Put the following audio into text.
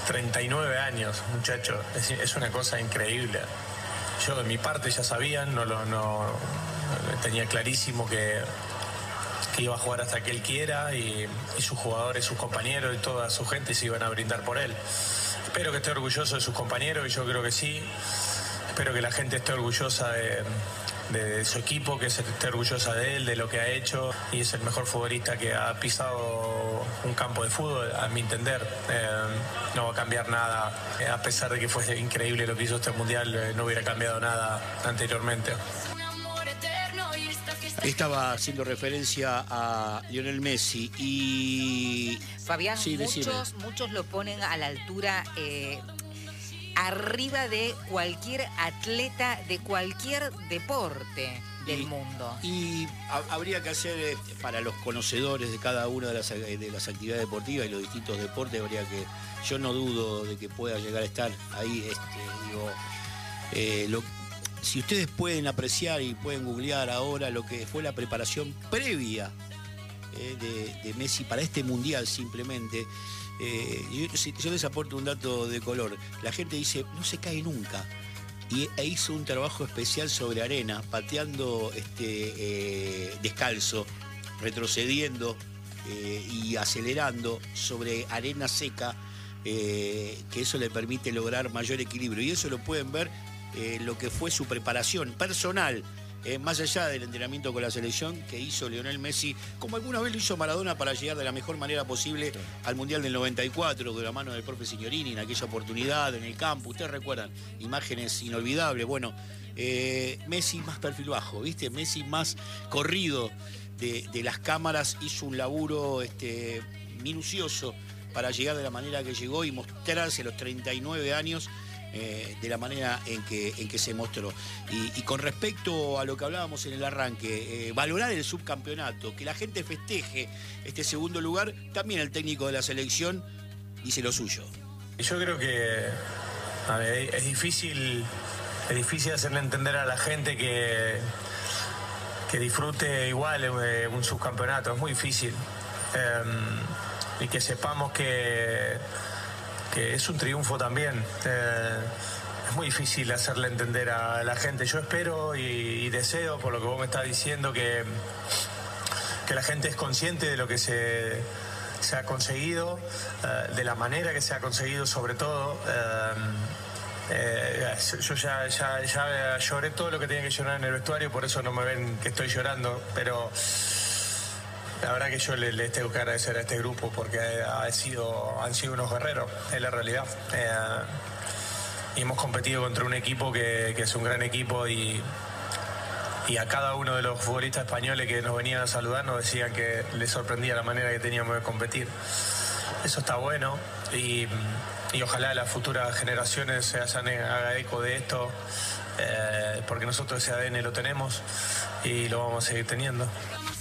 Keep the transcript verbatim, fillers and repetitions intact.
treinta y nueve años, muchacho, es, es una cosa increíble. Yo de mi parte ya sabían, no lo no, tenía clarísimo que, que iba a jugar hasta que él quiera y, y sus jugadores, sus compañeros y toda su gente se iban a brindar por él. Espero que esté orgulloso de sus compañeros y yo creo que sí. Espero que la gente esté orgullosa de, de, de su equipo, que esté orgullosa de él, de lo que ha hecho, y es el mejor futbolista que ha pisado un campo de fútbol, a mi entender. Eh, no va a cambiar nada, eh, a pesar de que fue increíble lo que hizo este Mundial, eh, no hubiera cambiado nada anteriormente. Estaba haciendo referencia a Lionel Messi y... Fabián, sí, muchos, muchos lo ponen a la altura... Eh... arriba de cualquier atleta de cualquier deporte del y, mundo. Y ha, habría que hacer, eh, para los conocedores de cada una de las, de las actividades deportivas y los distintos deportes, habría que, yo no dudo de que pueda llegar a estar ahí, este, digo, eh, lo, si ustedes pueden apreciar y pueden googlear ahora lo que fue la preparación previa eh, de, de Messi para este Mundial simplemente. Eh, yo, yo les aporto un dato de color. La gente dice, no se cae nunca. Y e hizo un trabajo especial sobre arena, pateando este, eh, descalzo, retrocediendo eh, y acelerando sobre arena seca, eh, que eso le permite lograr mayor equilibrio. Y eso lo pueden ver eh, lo que fue su preparación personal. Eh, más allá del entrenamiento con la selección que hizo Lionel Messi, como alguna vez lo hizo Maradona para llegar de la mejor manera posible sí. al Mundial del noventa y cuatro, de la mano del profe Signorini, en aquella oportunidad, en el campo. Ustedes recuerdan, imágenes inolvidables. Bueno, eh, Messi más perfil bajo, ¿viste? Messi más corrido de, de las cámaras, hizo un laburo este, minucioso para llegar de la manera que llegó y mostrarse a los treinta y nueve años Eh, de la manera en que, en que se mostró. Y, y con respecto a lo que hablábamos en el arranque, eh, valorar el subcampeonato, que la gente festeje este segundo lugar, también el técnico de la selección dice lo suyo. Yo creo que a ver, es difícil, es difícil hacerle entender a la gente que, que disfrute igual eh, un subcampeonato, es muy difícil. Eh, y que sepamos que que es un triunfo también. Eh, es muy difícil hacerle entender a la gente. Yo espero y, y deseo, por lo que vos me estás diciendo, que, que la gente es consciente de lo que se, se ha conseguido, eh, de la manera que se ha conseguido sobre todo. Eh, eh, yo ya, ya, ya lloré todo lo que tenía que llorar en el vestuario, por eso no me ven que estoy llorando, pero... La verdad que yo les le tengo que agradecer a este grupo porque ha sido, han sido unos guerreros, es la realidad. Eh, y hemos competido contra un equipo que, que es un gran equipo y, y a cada uno de los futbolistas españoles que nos venían a saludar nos decían que les sorprendía la manera que teníamos de competir. Eso está bueno y, y ojalá las futuras generaciones se hagan haga eco de esto, eh, porque nosotros ese A D N lo tenemos y lo vamos a seguir teniendo.